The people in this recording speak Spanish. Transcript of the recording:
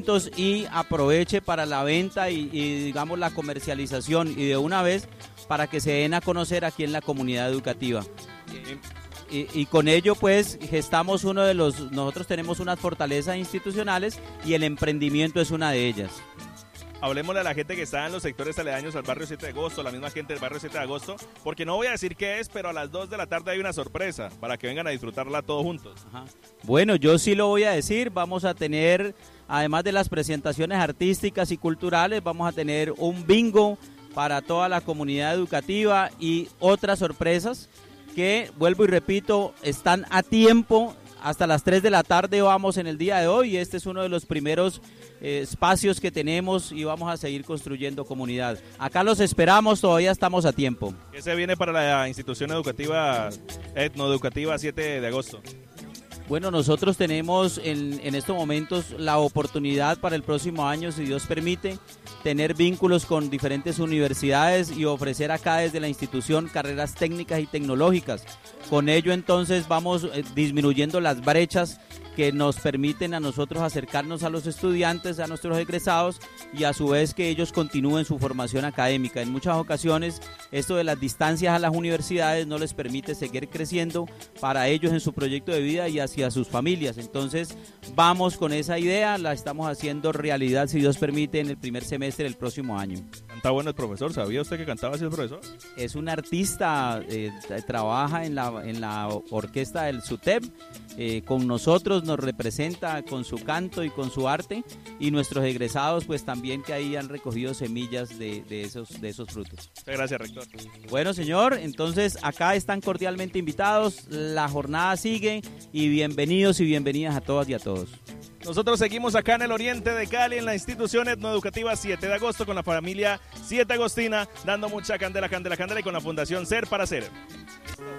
y aproveche para la venta y digamos la comercialización y de una vez para que se den a conocer aquí en la comunidad educativa. Y con ello pues gestamos nosotros tenemos unas fortalezas institucionales y el emprendimiento es una de ellas. Hablemosle a la gente que está en los sectores aledaños al barrio 7 de agosto, la misma gente del barrio 7 de agosto, porque no voy a decir qué es, pero a las 2 de la tarde hay una sorpresa para que vengan a disfrutarla todos juntos. Ajá. Bueno, yo sí lo voy a decir, vamos a tener, además de las presentaciones artísticas y culturales, vamos a tener un bingo para toda la comunidad educativa y otras sorpresas que, vuelvo y repito, están a tiempo. Hasta las 3 de la tarde vamos en el día de hoy y este es uno de los primeros espacios que tenemos y vamos a seguir construyendo comunidad. Acá los esperamos, todavía estamos a tiempo. ¿Qué se viene para la institución educativa, etnoeducativa 7 de agosto? Bueno, nosotros tenemos en estos momentos la oportunidad para el próximo año, si Dios permite, tener vínculos con diferentes universidades y ofrecer acá desde la institución carreras técnicas y tecnológicas. Con ello entonces vamos disminuyendo las brechas que nos permiten a nosotros acercarnos a los estudiantes, a nuestros egresados y a su vez que ellos continúen su formación académica. En muchas ocasiones esto de las distancias a las universidades no les permite seguir creciendo para ellos en su proyecto de vida y hacia sus familias. Entonces vamos con esa idea, la estamos haciendo realidad si Dios permite en el primer semestre del próximo año. Canta bueno el profesor, ¿sabía usted que cantaba así el profesor? Es un artista, trabaja en la orquesta del SUTEP, con nosotros nos representa con su canto y con su arte y nuestros egresados pues también que ahí han recogido semillas de esos frutos. Muchas gracias, rector. Bueno, señor, entonces acá están cordialmente invitados, la jornada sigue y bienvenidos y bienvenidas a todas y a todos. Nosotros seguimos acá en el oriente de Cali, en la institución etnoeducativa 7 de agosto, con la familia 7 Agostina, dando mucha candela y con la Fundación Ser para Ser.